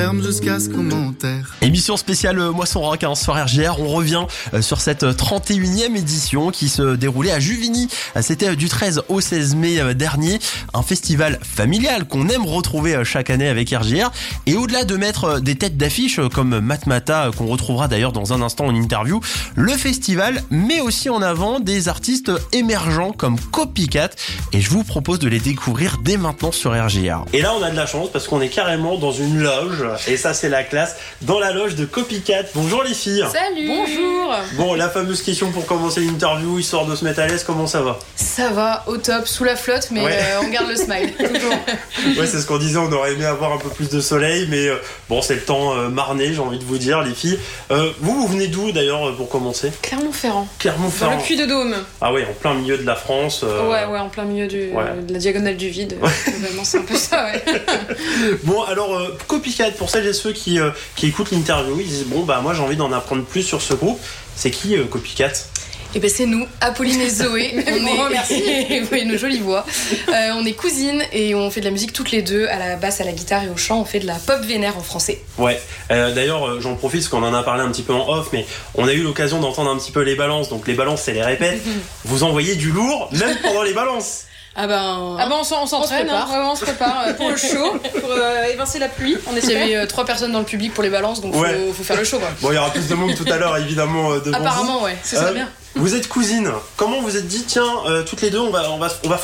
Jusqu'à ce commentaire. Émission spéciale Moisson Rock sur RGR. On revient sur cette 31e édition qui se déroulait à Juvigny. C'était du 13 au 16 mai dernier. Un festival familial qu'on aime retrouver chaque année avec RGR. Et au-delà de mettre des têtes d'affiche comme Matmata, qu'on retrouvera d'ailleurs dans un instant en interview, le festival met aussi en avant des artistes émergents comme Copycat. Et je vous propose de les découvrir dès maintenant sur RGR. Et là, on a de la chance parce qu'on est carrément dans une loge. Et ça, c'est la classe. Dans la loge de Copycat. Bonjour les filles. Salut. Bonjour. Bon, la fameuse question pour commencer l'interview, histoire de se mettre à l'aise, comment ça va? Ça va, au top, sous la flotte, mais ouais. On garde le smile, toujours. Ouais, c'est ce qu'on disait, on aurait aimé avoir un peu plus de soleil, mais bon, c'est le temps marnais, j'ai envie de vous dire, les filles. Vous venez d'où d'ailleurs pour commencer? Clermont-Ferrand. Clermont-Ferrand. Dans le Puy-de-Dôme. Ah ouais, en plein milieu de la France. Ouais, en plein milieu de la diagonale du vide. Globalement, c'est un peu ça, ouais. Bon, alors, Copycat, pour celles et ceux qui écoutent l'interview, ils disent, bon, bah moi j'ai envie d'en apprendre plus sur ce groupe. C'est qui Copycat? Et ben c'est nous, Apolline et Zoé. Merci. Oui, nos jolies voix. On est cousines et on fait de la musique toutes les deux, à la basse, à la guitare et au chant. On fait de la pop vénère en français. Ouais, d'ailleurs j'en profite parce qu'on en a parlé un petit peu en off, mais on a eu l'occasion d'entendre un petit peu les balances. Donc les balances, c'est les répètes. Vous envoyez du lourd, même pendant les balances. Ah ben on s'entraîne, on se prépare pour le show, pour évincer la pluie. Il y avait 3 personnes dans le public pour les balances, donc faut faire le show, quoi. Bon, il y aura plus de monde tout à l'heure, évidemment, devant apparemment, vous. ouais, c'est ça bien. Vous êtes cousines. Comment vous êtes dit, tiens, toutes les deux, on va